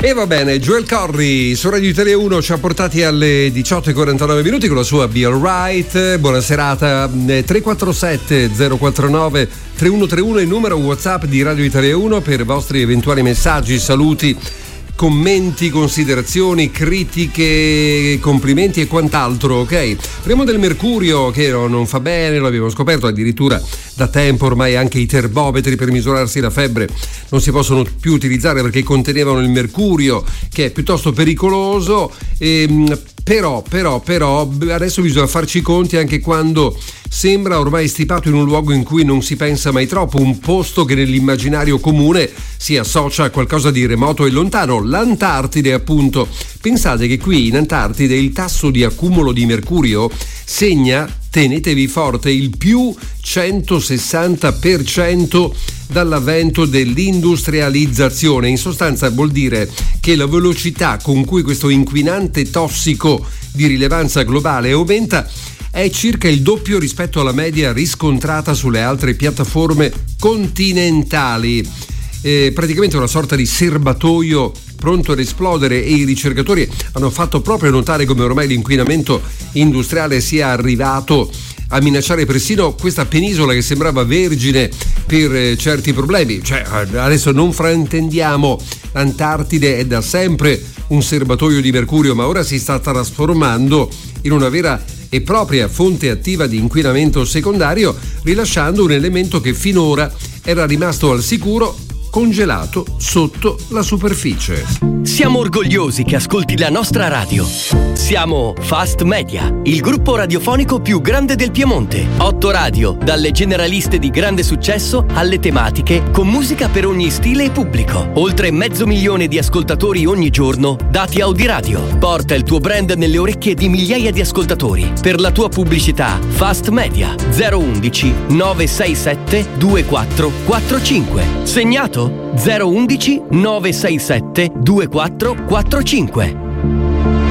E va bene, Joel Corry su Radio Italia 1 ci ha portati alle 18:49 con la sua Be Alright. Buona serata. 347 049 3131 il numero WhatsApp di Radio Italia 1 per i vostri eventuali messaggi, saluti, commenti, considerazioni, critiche, complimenti e quant'altro, ok? Parliamo del mercurio che non fa bene, lo abbiamo scoperto addirittura da tempo ormai. Anche i termometri per misurarsi la febbre non si possono più utilizzare perché contenevano il mercurio, che è piuttosto pericoloso. Però adesso bisogna farci i conti anche quando sembra ormai stipato in un luogo in cui non si pensa mai troppo, un posto che nell'immaginario comune si associa a qualcosa di remoto e lontano, l'Antartide appunto. Pensate che qui in Antartide il tasso di accumulo di mercurio segna, tenetevi forte, il più 160% dall'avvento dell'industrializzazione. In sostanza vuol dire che la velocità con cui questo inquinante tossico di rilevanza globale aumenta è circa il doppio rispetto alla media riscontrata sulle altre piattaforme continentali. Praticamente una sorta di serbatoio pronto ad esplodere, e i ricercatori hanno fatto proprio notare come ormai l'inquinamento industriale sia arrivato a minacciare persino questa penisola che sembrava vergine per certi problemi. Cioè, adesso non fraintendiamo, l'Antartide è da sempre un serbatoio di mercurio, ma ora si sta trasformando in una vera e propria fonte attiva di inquinamento secondario, rilasciando un elemento che finora era rimasto al sicuro congelato sotto la superficie. Siamo orgogliosi che ascolti la nostra radio. Siamo Fast Media, il gruppo radiofonico più grande del Piemonte. 8 radio, dalle generaliste di grande successo alle tematiche, con musica per ogni stile e pubblico. Oltre 500.000 di ascoltatori ogni giorno, dati Audiradio. Porta il tuo brand nelle orecchie di migliaia di ascoltatori. Per la tua pubblicità, Fast Media 011 967 2445. Segnato? 011 967 2445.